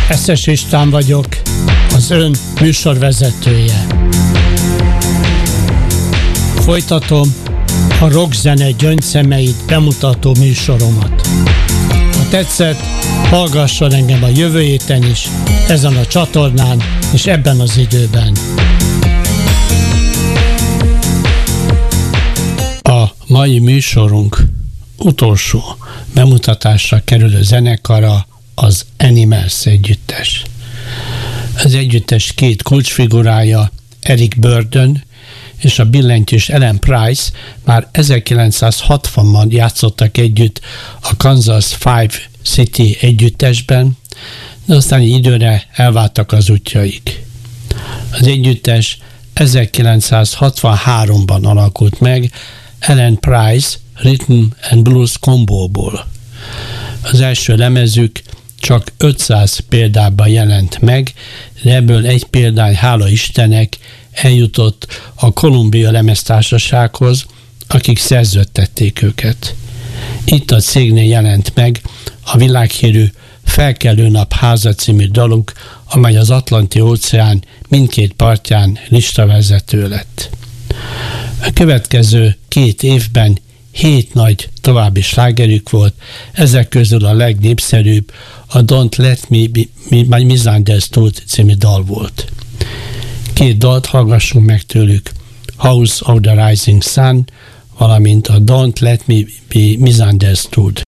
Eszes István vagyok, az ön műsorvezetője. Folytatom a rockzene gyöngyszemeit bemutató műsoromat. Ha tetszett, hallgasson engem a jövő héten is, ezen a csatornán és ebben az időben. A mai műsorunk utolsó bemutatásra kerülő zenekara az Animals együttes. Az együttes két kulcsfigurája, Eric Burdon és a billentyűs Alan Price már 1960-ban játszottak együtt a Kansas Five City együttesben, de aztán időre elváltak az útjaik. Az együttes 1963-ban alakult meg Alan Price Rhythm and Blues kombóból. Az első lemezük csak 500 példában jelent meg, de ebből egy példány, hála Istennek, eljutott a Columbia lemeztársasághoz, akik szerződtették őket. Itt a cégnél jelent meg a világhírű Felkelő nap háza című daluk, amely az Atlanti-óceán mindkét partján listavezető lett. A következő 2 évben 7 nagy további slágerük volt, ezek közül a legnépszerűbb a Don't Let Me Misunderstood című dal volt. 2 dalt hallgassunk meg tőlük, House of the Rising Sun, valamint a Don't Let Me Be Misunderstood.